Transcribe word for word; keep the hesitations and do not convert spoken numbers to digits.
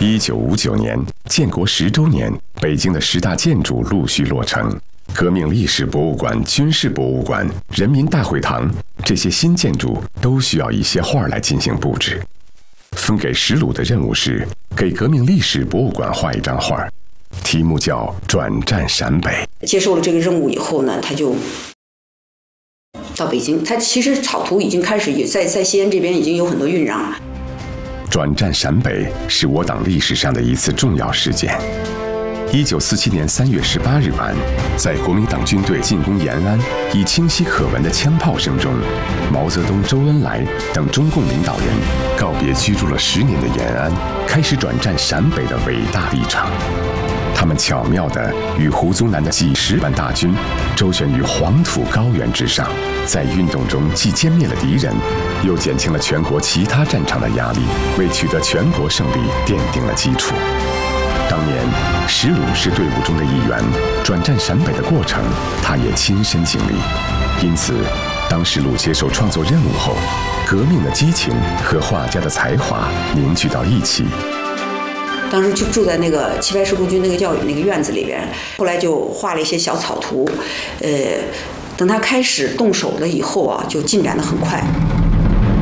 一九五九年，建国十周年，北京的十大建筑陆续落成。革命历史博物馆、军事博物馆、人民大会堂，这些新建筑都需要一些画来进行布置。分给石鲁的任务是给革命历史博物馆画一张画，题目叫《转战陕北》。 接受了这个任务以后呢，他就到北京。他其实草图已经开始也在在西安这边已经有很多酝酿了。 转战陕北是我党历史上的一次重要事件。一九四七年三月十八日晚，在国民党军队进攻延安，以清晰可闻的枪炮声中，毛泽东、周恩来等中共领导人告别居住了十年的延安，开始转战陕北的伟大历程。他们巧妙地与胡宗南的几十万大军周旋于黄土高原之上，在运动中既歼灭了敌人，又减轻了全国其他战场的压力，为取得全国胜利奠定了基础。当年，石鲁是队伍中的一员，转战陕北的过程，他也亲身经历。因此，当石鲁接受创作任务后，革命的激情和画家的才华凝聚到一起。 当时就住在那个棋牌十部军那个教育那个院子里边，后来就画了一些小草图，呃，等他开始动手了以后啊，就进展得很快。